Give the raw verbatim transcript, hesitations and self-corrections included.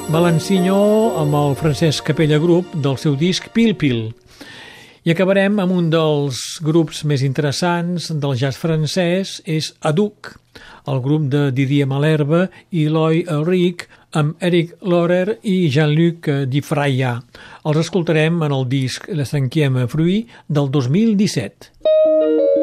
Balancinho amb el Francesc Capella Group del seu disc Pil Pil. I acabarem amb un dels grups més interessants del jazz francès, és Aduc, el grup de Didier Malherbe i Loïc Henrique, amb Eric Laurer i Jean-Luc Dufraia. Els escoltarem en el disc Le Cinquième Fruit del dos mil disset.